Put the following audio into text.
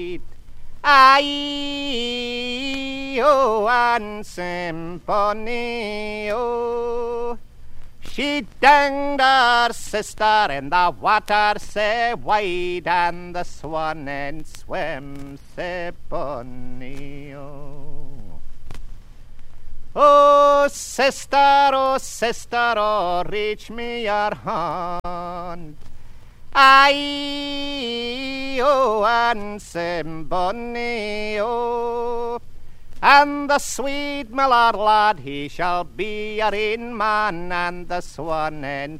Aye-o and symphony-o. She danged her sister in the water sae wide, and the swan and swim sae bonny-o. Oh, sister, oh, reach me your hand. Aye-o and symphony-o. And the sweet miller lad, he shall be your ain man, and the swan and